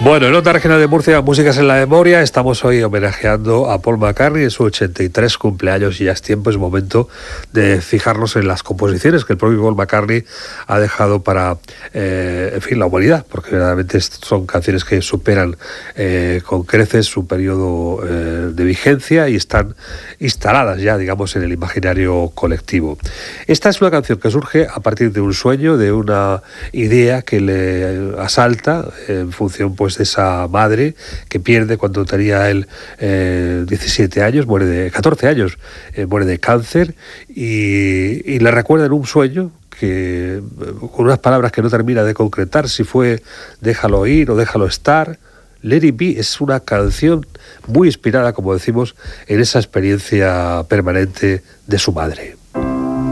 Bueno, en Onda Regional de Murcia, Músicas en la Memoria, estamos hoy homenajeando a Paul McCartney en su 83 cumpleaños y ya es tiempo, es momento de fijarnos en las composiciones que el propio Paul McCartney ha dejado para, la humanidad, porque verdaderamente son canciones que superan con creces su periodo de vigencia y están instaladas ya, digamos, en el imaginario colectivo. Esta es una canción que surge a partir de un sueño, de una idea que le asalta en función, pues, de esa madre que pierde cuando tenía él 17 años, muere de 14 años, muere de cáncer y le recuerda en un sueño que con unas palabras que no termina de concretar si fue déjalo ir o déjalo estar. Let It Be es una canción muy inspirada, como decimos, en esa experiencia permanente de su madre.